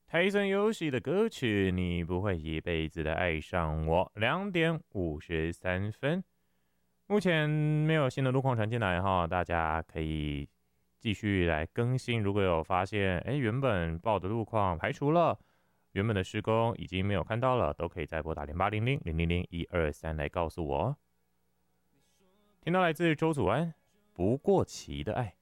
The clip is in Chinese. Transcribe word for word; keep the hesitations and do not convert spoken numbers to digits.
泰森游戏的歌曲，你不会一辈子的爱上我。两点五十三分，目前没有新的路况传进来哈，大家可以继续来更新。如果有发现，哎，原本报的路况排除了，原本的施工已经没有看到了，都可以再拨打零八零零零零零一二三来告诉我。听到来自周祖安《不过期的爱》。